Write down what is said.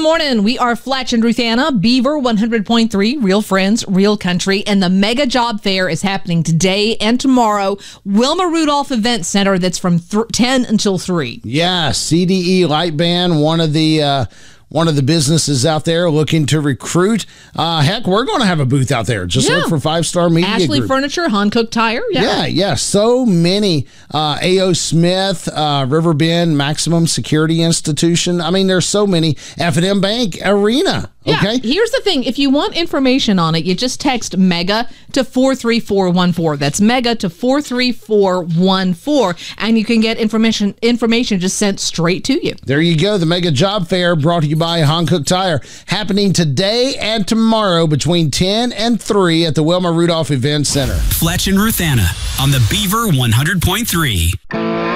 morning. We are Fletch and Ruthanna, Beaver 100.3, Real Friends, Real Country, and the Mega Job Fair is happening today and tomorrow. Wilma Rudolph Event Center, that's from 10 until 3. Yeah, CDE Light Band, one of the businesses out there looking to recruit. Heck, we're going to have a booth out there. Just look for 5 Star Media Ashley Group. Furniture, Hankook Tire. Yeah. So many. A.O. Smith, Riverbend, Maximum Security Institution. I mean, there's so many. F&M Bank Arena. Okay. Yeah, here's the thing. If you want information on it, you just text MEGA to 43414. That's MEGA to 43414, and you can get information just sent straight to you. There you go. The Mega Job Fair brought to you by Hankook Tire, happening today and tomorrow between 10 and 3 at the Wilma Rudolph Event Center. Fletch and Ruthanna on the Beaver 100.3.